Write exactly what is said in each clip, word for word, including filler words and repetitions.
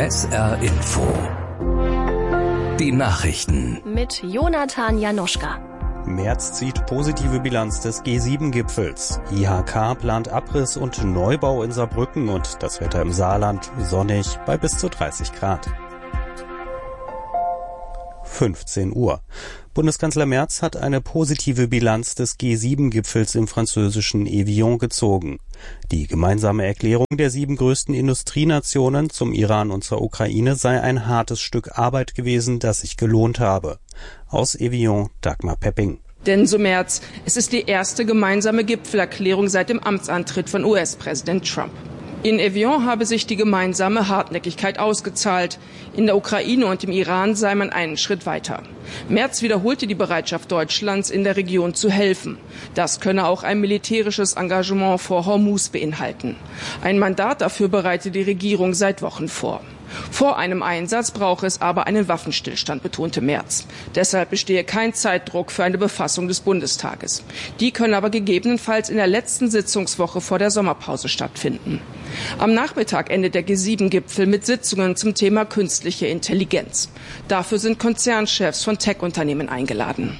S R Info. Die Nachrichten. Mit Jonathan Januschka. Merz zieht positive Bilanz des G sieben Gipfels. I H K plant Abriss und Neubau in Saarbrücken und das Wetter im Saarland sonnig bei bis zu dreißig Grad. fünfzehn Uhr. Bundeskanzler Merz hat eine positive Bilanz des G sieben Gipfels im französischen Evian gezogen. Die gemeinsame Erklärung der sieben größten Industrienationen zum Iran und zur Ukraine sei ein hartes Stück Arbeit gewesen, das sich gelohnt habe. Aus Evian, Dagmar Pepping. Denn, so Merz, es ist die erste gemeinsame Gipfelerklärung seit dem Amtsantritt von U S-Präsident Trump. In Evian habe sich die gemeinsame Hartnäckigkeit ausgezahlt. In der Ukraine und im Iran sei man einen Schritt weiter. Merz wiederholte die Bereitschaft Deutschlands, in der Region zu helfen. Das könne auch ein militärisches Engagement vor Hormuz beinhalten. Ein Mandat dafür bereite die Regierung seit Wochen vor. Vor einem Einsatz brauche es aber einen Waffenstillstand, betonte Merz. Deshalb bestehe kein Zeitdruck für eine Befassung des Bundestages. Die könne aber gegebenenfalls in der letzten Sitzungswoche vor der Sommerpause stattfinden. Am Nachmittag endet der G sieben Gipfel mit Sitzungen zum Thema künstliche Intelligenz. Dafür sind Konzernchefs von Tech-Unternehmen eingeladen.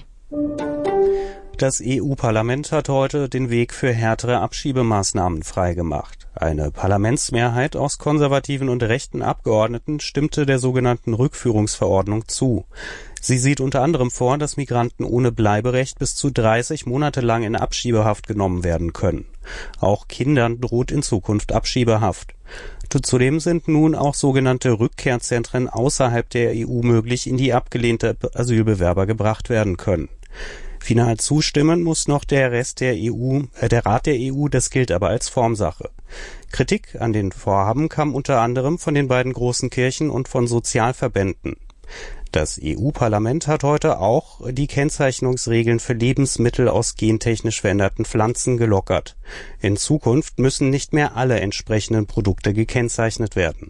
Das E U-Parlament hat heute den Weg für härtere Abschiebemaßnahmen freigemacht. Eine Parlamentsmehrheit aus konservativen und rechten Abgeordneten stimmte der sogenannten Rückführungsverordnung zu. Sie sieht unter anderem vor, dass Migranten ohne Bleiberecht bis zu dreißig Monate lang in Abschiebehaft genommen werden können. Auch Kindern droht in Zukunft Abschiebehaft. Zudem sind nun auch sogenannte Rückkehrzentren außerhalb der E U möglich, in die abgelehnte Asylbewerber gebracht werden können. Final zustimmen muss noch der Rest der E U, äh, der Rat der E U, das gilt aber als Formsache. Kritik an den Vorhaben kam unter anderem von den beiden großen Kirchen und von Sozialverbänden. Das E U-Parlament hat heute auch die Kennzeichnungsregeln für Lebensmittel aus gentechnisch veränderten Pflanzen gelockert. In Zukunft müssen nicht mehr alle entsprechenden Produkte gekennzeichnet werden.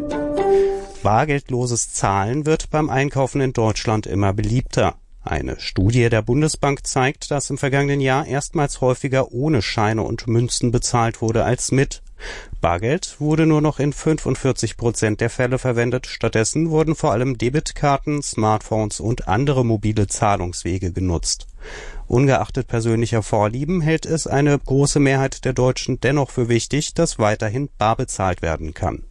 Bargeldloses Zahlen wird beim Einkaufen in Deutschland immer beliebter. Eine Studie der Bundesbank zeigt, dass im vergangenen Jahr erstmals häufiger ohne Scheine und Münzen bezahlt wurde als mit. Bargeld wurde nur noch in fünfundvierzig Prozent der Fälle verwendet. Stattdessen wurden vor allem Debitkarten, Smartphones und andere mobile Zahlungswege genutzt. Ungeachtet persönlicher Vorlieben hält es eine große Mehrheit der Deutschen dennoch für wichtig, dass weiterhin bar bezahlt werden kann.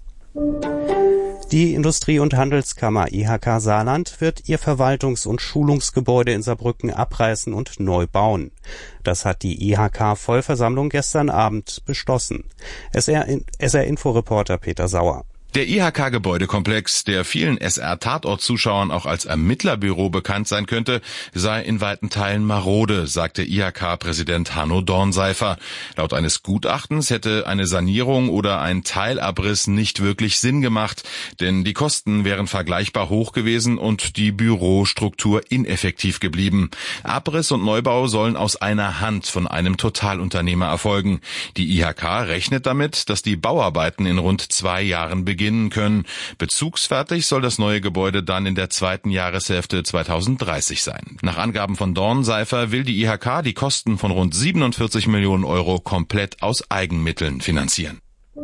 Die Industrie- und Handelskammer I H K Saarland wird ihr Verwaltungs- und Schulungsgebäude in Saarbrücken abreißen und neu bauen. Das hat die I H K-Vollversammlung gestern Abend beschlossen. S R-Info-Reporter Peter Sauer. Der I H K-Gebäudekomplex, der vielen S R-Tatort-Zuschauern auch als Ermittlerbüro bekannt sein könnte, sei in weiten Teilen marode, sagte I H K-Präsident Hanno Dornseifer. Laut eines Gutachtens hätte eine Sanierung oder ein Teilabriss nicht wirklich Sinn gemacht, denn die Kosten wären vergleichbar hoch gewesen und die Bürostruktur ineffektiv geblieben. Abriss und Neubau sollen aus einer Hand von einem Totalunternehmer erfolgen. Die I H K rechnet damit, dass die Bauarbeiten in rund zwei Jahren beginnen. beginnen können. Bezugsfertig soll das neue Gebäude dann in der zweiten Jahreshälfte zweitausenddreißig sein. Nach Angaben von Dornseifer will die I H K die Kosten von rund siebenundvierzig Millionen Euro komplett aus Eigenmitteln finanzieren.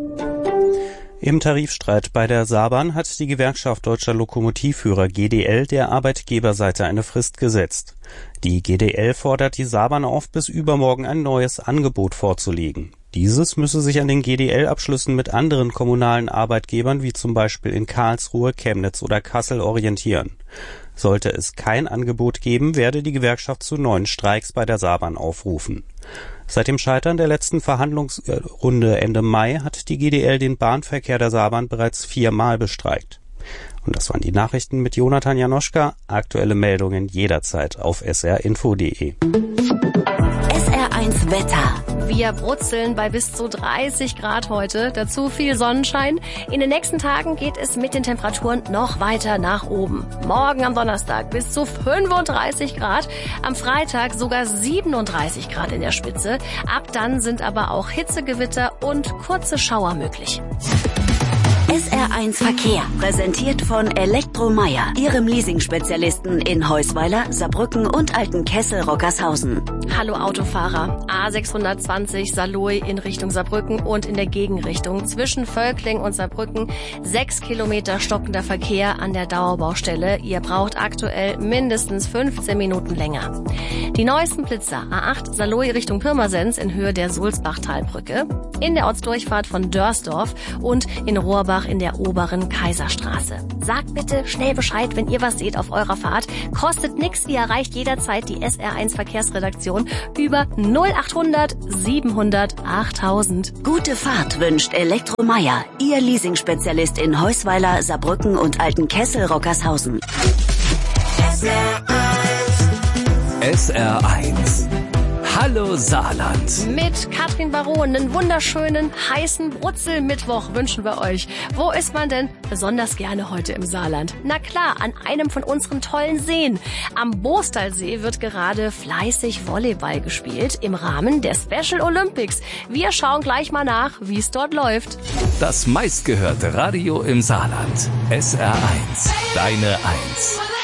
Im Tarifstreit bei der Saarbahn hat die Gewerkschaft Deutscher Lokomotivführer G D L der Arbeitgeberseite eine Frist gesetzt. Die G D L fordert die Saarbahn auf, bis übermorgen ein neues Angebot vorzulegen. Dieses müsse sich an den G D L-Abschlüssen mit anderen kommunalen Arbeitgebern wie zum Beispiel in Karlsruhe, Chemnitz oder Kassel orientieren. Sollte es kein Angebot geben, werde die Gewerkschaft zu neuen Streiks bei der Saarbahn aufrufen. Seit dem Scheitern der letzten Verhandlungsrunde Ende Mai hat die G D L den Bahnverkehr der Saarbahn bereits viermal bestreikt. Und das waren die Nachrichten mit Jonathan Januschka. Aktuelle Meldungen jederzeit auf s r info punkt d e. S R eins Wetter. Wir brutzeln bei bis zu dreißig Grad heute. Dazu viel Sonnenschein. In den nächsten Tagen geht es mit den Temperaturen noch weiter nach oben. Morgen am Donnerstag bis zu fünfunddreißig Grad. Am Freitag sogar siebenunddreißig Grad in der Spitze. Ab dann sind aber auch Hitzegewitter und kurze Schauer möglich. S R eins Verkehr, präsentiert von Elektromeier, Ihrem Leasing-Spezialisten in Heusweiler, Saarbrücken und Altenkessel-Rockershausen. Hallo Autofahrer, A sechshundertzwanzig Saarlouis in Richtung Saarbrücken und in der Gegenrichtung zwischen Völkling und Saarbrücken sechs Kilometer stockender Verkehr an der Dauerbaustelle. Ihr braucht aktuell mindestens fünfzehn Minuten länger. Die neuesten Blitzer A acht Saarlouis Richtung Pirmasens in Höhe der Sulzbachtalbrücke, in der Ortsdurchfahrt von Dörsdorf und in Rohrbach in der oberen Kaiserstraße. Sagt bitte schnell Bescheid, wenn ihr was seht auf eurer Fahrt. Kostet nix, ihr erreicht jederzeit die S R eins Verkehrsredaktion über null achthundert siebenhundert achttausend. Gute Fahrt wünscht Elektromeier, Ihr Leasing-Spezialist in Heusweiler, Saarbrücken und Altenkessel-Rockershausen. S R eins. Hallo Saarland. Mit Katrin Baron einen wunderschönen, heißen Brutzelmittwoch wünschen wir euch. Wo ist man denn besonders gerne heute im Saarland? Na klar, an einem von unseren tollen Seen. Am Boostalsee wird gerade fleißig Volleyball gespielt im Rahmen der Special Olympics. Wir schauen gleich mal nach, wie es dort läuft. Das meistgehörte Radio im Saarland. S R eins. Deine Eins.